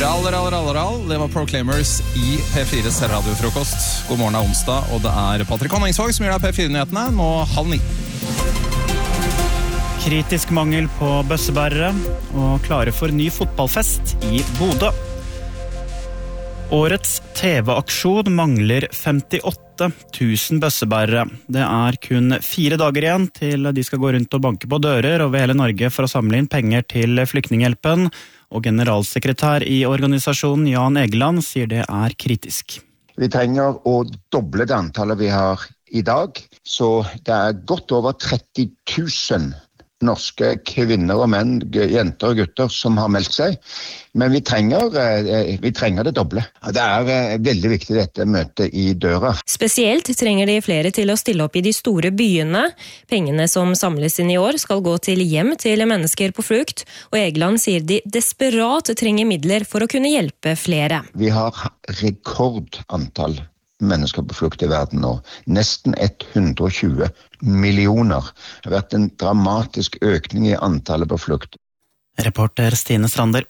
Rall, det var Proclaimers I P4s radiofrokost. God morgen onsdag, og det Patrick Honningsvåg som gjør deg P4-nyhetene, nå 8:30. Kritisk mangel på bøssebærere, og klare for ny fotballfest I Bodø. Årets TV-aksjon mangler 58 000 bøssebærere. Det kun 4 dager igjen til de skal gå rundt og banke på dører over hele Norge for å samle inn penger til Flyktninghjelpen, og generalsekretær I organisasjonen Jan Egeland sier det kritisk. Vi trenger å doble det antallet vi har I dag, så det godt over 30 000 norske kvinner og menn, jenter og gutter som har meldt seg. Men vi trenger det doble. Det veldig viktig dette møtet I døra. Spesielt trenger de flere til å stille opp I de store byene. Pengene som samles inn I år skal gå til hjem til mennesker på flukt, og Egeland sier de desperat trenger midler for å kunne hjelpe flere. Vi har rekordantall mennesker på flukt I verden nå. Nesten 120 millioner. Det har vært en dramatisk økning I antallet på flukt. Reporter Stine Strander.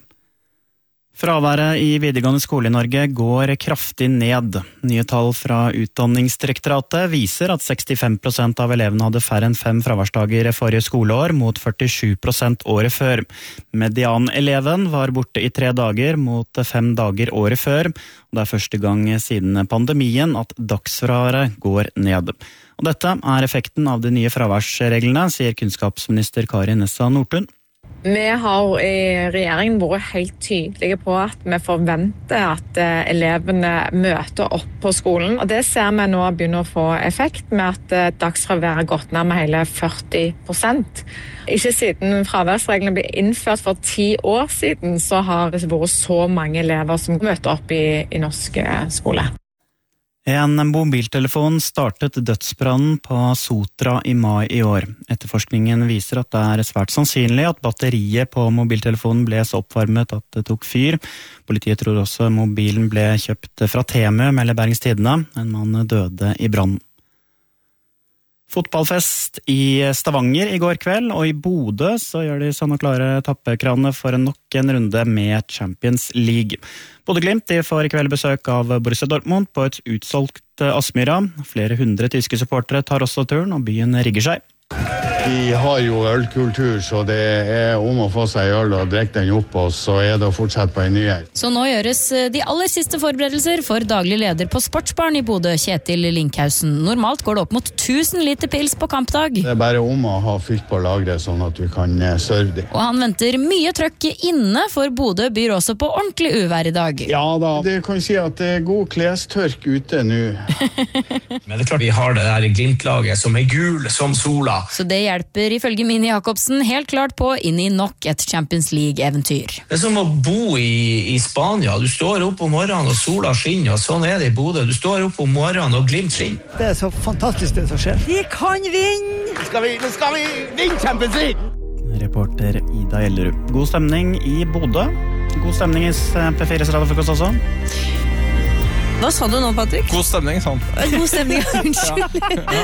Fraværet I videregående skole I Norge går kraftig ned. Nye tall fra Utdanningsdirektoratet viser at 65% av elevene hadde færre enn 5 fraværsdager forrige skoleår, mot 47% året før. Medianeleven var borte I 3 dager, mot 5 dager året før. Det første gang siden pandemien at dagsfraværet går ned. Og dette effekten av de nye fraværsreglene, sier kunnskapsminister Kari Nessa Nordtun. Vi har I regjeringen vært helt tydelige på at vi forventer at elevene møter opp på skolen. Og det ser vi nå begynner å få effekt med at dagsfraværet gått ned med hele 40%. Ikke siden fraværsreglene ble innført for 10 år siden, så har det vært så mange elever som møter opp I norske skole. En mobiltelefon startet dødsbrannen på Sotra I mai I år. Etterforskningen viser at det svært sannsynlig at batteriet på mobiltelefonen ble så oppvarmet at det tok fyr. Politiet tror også mobilen ble kjøpt fra Temu, melder Bergens Tidende. En mann døde I brannen. Fotballfest I Stavanger I går kveld, og I Bodø så gjør de sånn å klare tappekranene for nok en runde med Champions League. Bodø-Glimt får I kveld besøk av Borussia Dortmund på et utsolgt Aspmyra. Flere 100 tyske supportere tar også turen, og byen rigger seg. Vi har jo ølkultur, så det om å få seg øl og drikke den opp, og så det å fortsette på en ny. Så nå gjøres de aller siste forberedelser for daglig leder på sportsbaren I Bodø, Kjetil Linkhausen. Normalt går det opp mot 1000 liter pils på kampdag. Det bare om å ha fylt på lagret, sånn at du kan serve det. Og han venter mye trøkk inne, for Bodø byr også på ordentlig uvær I dag. Ja da, det kan si at det god klestørk ute nå. Men det klart vi har det der Glimt-laget som gul som sola. Så det hjelper ifølge Mini Jakobsen helt klart på inn I nok et Champions League-eventyr. Det som å bo I Spania. Du står opp om morgenen og sola skinner, og sånn det I Bodø. Du står opp om morgenen og Glimt skinner. Det så fantastisk det som skjer. De kan vinne! Nå skal vi vinne Champions League! Reporter Ida Ellerud. God stemning I Bodø. God stemning I P4s radiofrokost også. Hva sa du nå, Patrick? God stemning, sånn. God stemning, unnskyld.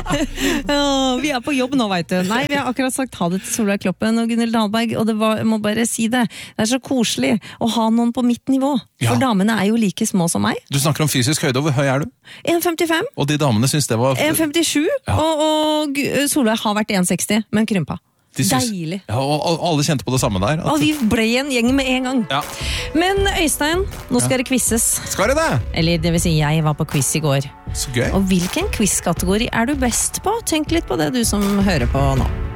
Vi på jobb nå, vet du. Nei, vi har akkurat sagt ha det til Solveig Kloppen og Gunhild Dahlberg, og jeg må bare si det. Det så koselig å ha noen på mitt nivå, for damene jo like små som meg. Du snakker om fysisk høyde, hvor høy du? 1,55. Og de damene synes det var... 1,57, og Solveig har vært 1,60, men krympa. Deilig. Ja, og alle kjente på det samme der. Og vi ble en gjeng med en gang. Ja. Men Øystein, nå skal det quizzes. Skal det det? Eller det vil si, jeg var på quiz I går. Så gøy. Og hvilken quizkategori du best på? Tenk litt på det, du som hører på nå.